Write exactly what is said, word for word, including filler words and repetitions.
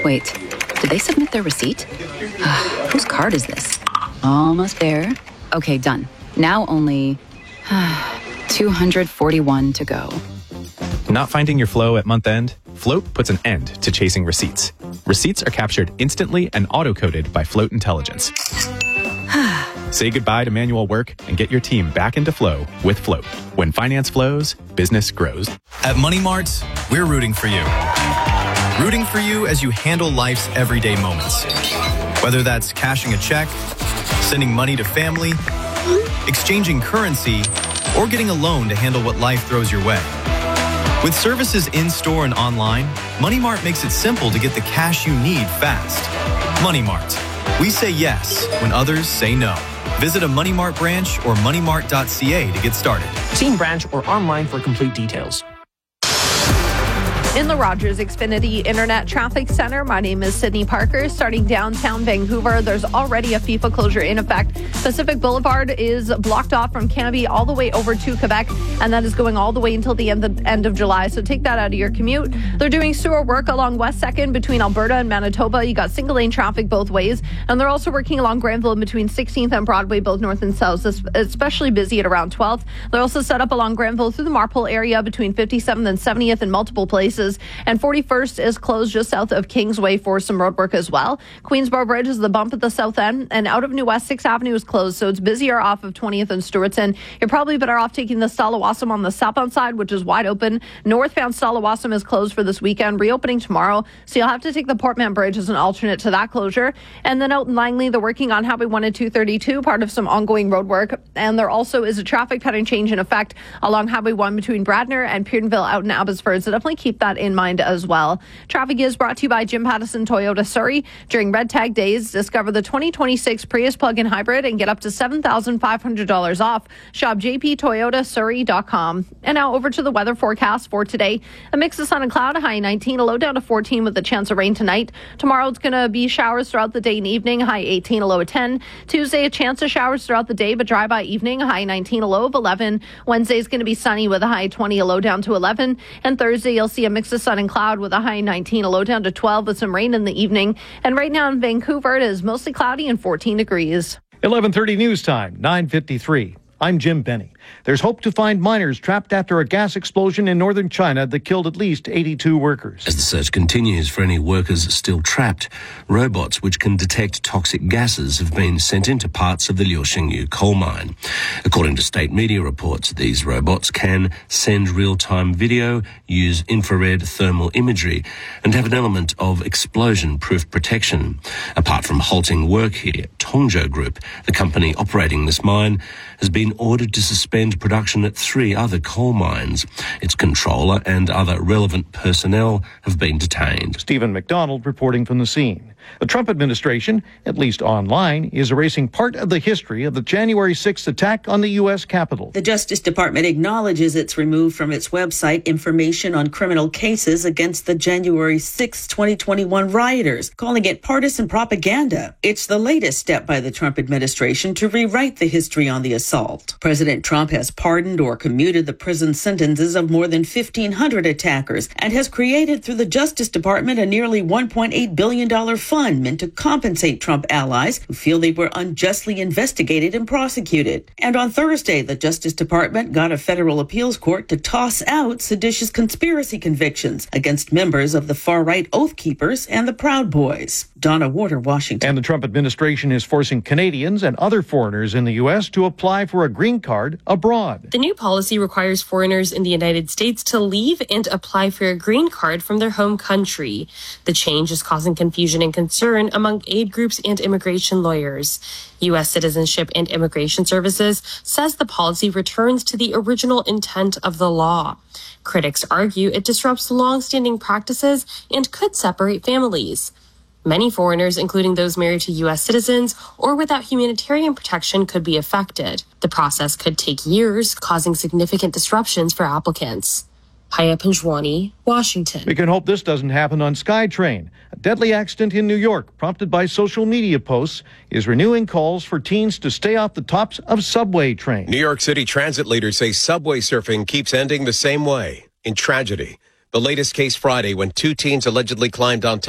Wait, did they submit their receipt? Whose card is this? Almost there. Okay, done. Now only two hundred forty-one to go. Not finding your flow at month end? Float puts an end to chasing receipts. Receipts are captured instantly and auto-coded by Float Intelligence. Say goodbye to manual work and get your team back into flow with Float. When finance flows, business grows. At Money Mart, we're rooting for you. Rooting for you as you handle life's everyday moments. Whether that's cashing a check, sending money to family, exchanging currency, or getting a loan to handle what life throws your way. With services in-store and online, Money Mart makes it simple to get the cash you need fast. Money Mart. We say yes when others say no. Visit a Money Mart branch or money mart dot c a to get started. See in branch or online for complete details. In the Rogers Xfinity Internet Traffic Center, my name is Sydney Parker. Starting downtown Vancouver, there's already a FIFA closure in effect. Pacific Boulevard is blocked off from Cambie all the way over to Quebec, and that is going all the way until the end of, end of July. So take that out of your commute. They're doing sewer work along West second between Alberta and Manitoba. You got single lane traffic both ways, and they're also working along Granville between sixteenth and Broadway, both north and south. It's especially busy at around twelfth. They're also set up along Granville through the Marpole area between fifty-seventh and seventieth in multiple places. And forty-first is closed just south of Kingsway for some road work as well. Queensborough Bridge is the bump at the south end, and out of New West, sixth Avenue is closed, so it's busier off of twentieth and Stewartson. You're probably better off taking the Stalawassam on the southbound side, which is wide open. Northbound Stalawassam is closed for this weekend, reopening tomorrow, so you'll have to take the Portman Bridge as an alternate to that closure. And then out in Langley, they're working on Highway one and two thirty-two, part of some ongoing road work. And there also is a traffic pattern change in effect along Highway one between Bradner and Peardenville out in Abbotsford, so definitely keep that in mind as well. Traffic is brought to you by Jim Pattison Toyota Surrey. During Red Tag Days, discover the twenty twenty-six Prius plug-in hybrid and get up to seven thousand five hundred dollars off. Shop j p toyota surrey dot com. And now over to the weather forecast for today. A mix of sun and cloud, a high nineteen, a low down to fourteen with a chance of rain tonight. Tomorrow it's going to be showers throughout the day and evening, high eighteen, a low of ten. Tuesday, a chance of showers throughout the day, but dry by evening, high nineteen, a low of eleven. Wednesday is going to be sunny with a high twenty, a low down to eleven. And Thursday, you'll see a mix of sun and cloud with a high nineteen, a low down to twelve with some rain in the evening. And right now in Vancouver, it is mostly cloudy and fourteen degrees. eleven thirty news time, nine fifty-three. I'm Jim Benny. There's hope to find miners trapped after a gas explosion in northern China that killed at least eighty-two workers. As the search continues for any workers still trapped, robots which can detect toxic gases have been sent into parts of the Liuxingyu coal mine. According to state media reports, these robots can send real-time video, use infrared thermal imagery, and have an element of explosion-proof protection. Apart from halting work here, Tongzhou Group, the company operating this mine, has been ordered to suspend production at three other coal mines. Its controller and other relevant personnel have been detained. Stephen McDonald reporting from the scene. The Trump administration, at least online, is erasing part of the history of the January sixth attack on the U S Capitol. The Justice Department acknowledges it's removed from its website information on criminal cases against the January sixth, twenty twenty-one rioters, calling it partisan propaganda. It's the latest step by the Trump administration to rewrite the history on the assault. President Trump has pardoned or commuted the prison sentences of more than fifteen hundred attackers and has created through the Justice Department a nearly one point eight billion dollars fund meant to compensate Trump allies who feel they were unjustly investigated and prosecuted. And on Thursday, the Justice Department got a federal appeals court to toss out seditious conspiracy convictions against members of the far-right Oath Keepers and the Proud Boys. Donna Warder, Washington. And the Trump administration is forcing Canadians and other foreigners in the U S to apply for a green card abroad. The new policy requires foreigners in the United States to leave and apply for a green card from their home country. The change is causing confusion and concern among aid groups and immigration lawyers. U S Citizenship and Immigration Services says the policy returns to the original intent of the law. Critics argue it disrupts long-standing practices and could separate families. Many foreigners, including those married to U S citizens or without humanitarian protection, could be affected. The process could take years, causing significant disruptions for applicants. Haya Panjwani, Washington. We can hope this doesn't happen on SkyTrain. A deadly accident in New York, prompted by social media posts, is renewing calls for teens to stay off the tops of subway trains. New York City transit leaders say subway surfing keeps ending the same way, in tragedy. The latest case Friday when two teens allegedly climbed on top